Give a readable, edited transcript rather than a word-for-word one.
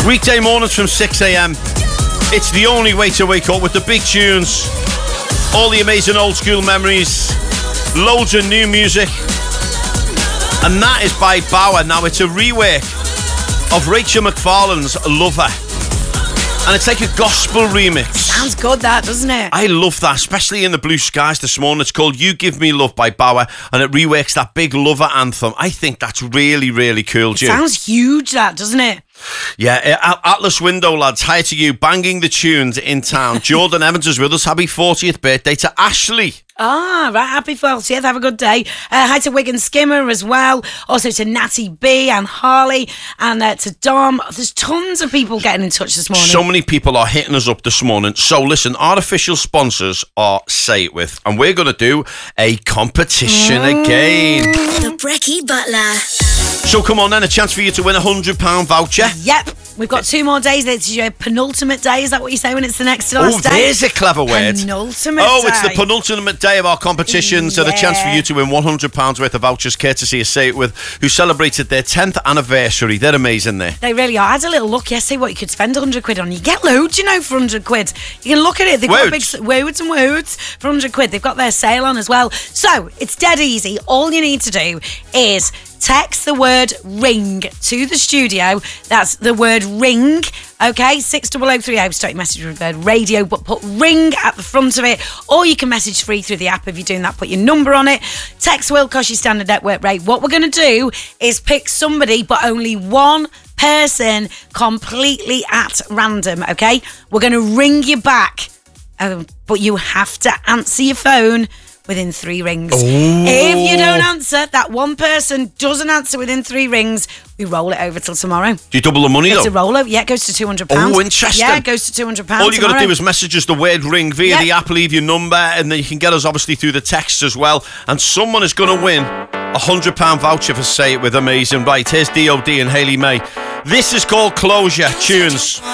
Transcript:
Weekday mornings from 6 a.m. It's the only way to wake up with the big tunes, all the amazing old school memories, loads of new music. And that is by Bauer. Now, it's a rework of Rachel McFarlane's Lover. And it's like a gospel remix. Sounds good, that, doesn't it? I love that, especially in the blue skies this morning. It's called You Give Me Love by Bauer, and it reworks that big Lover anthem. I think that's really, really cool, Jim. Sounds huge, that, doesn't it? Yeah, Atlas Window, lads, hi to you, banging the tunes in town. Jordan Evans is with us. Happy 40th birthday to Ashley. Ah, right, happy 40th, have a good day. Hi to Wigan Skimmer as well, also to Natty B and Harley, and to Dom. There's tons of people getting in touch this morning. So many people are hitting us up this morning. So listen, our official sponsors are Say It With, and we're going to do a competition again. The Brekkie Butler. So come on then, a chance for you to win a £100 voucher. Yep, we've got 2 more days. It's your penultimate day. Is that what you say when it's the next to last day? Oh, there's a clever word. Penultimate Oh, day. it's the penultimate day of our competition. So the chance for you to win £100 worth of vouchers, courtesy of Say It With, who celebrated their 10th anniversary. They're amazing there. They really are. I had a little look yesterday what you could spend £100 on. You get loads, you know, for £100. You can look at it. They've got big words and words for £100. They've got their sale on as well. So it's dead easy. All you need to do is text the word ring to the studio. That's the word ring. Okay, 60030. Start your message with the word radio, but put ring at the front of it. Or you can message free through the app if you're doing that. Put your number on it. Text will cost you standard network rate. What we're going to do is pick somebody, but only one person, completely at random. Okay, we're going to ring you back, but you have to answer your phone within 3 rings. Ooh. If you don't answer, that one person doesn't answer within 3 rings, we roll it over till tomorrow. Do you double the money though? It's a rollover. Yeah, it goes to £200. Oh, interesting. Yeah, it goes to £200. All you got to do is message us the word ring via the app, leave your number, and then you can get us obviously through the text as well. And someone is going to win a £100 voucher for Say It With. Amazing. Right, here's DOD and Hayley May. This is called Closure Tunes.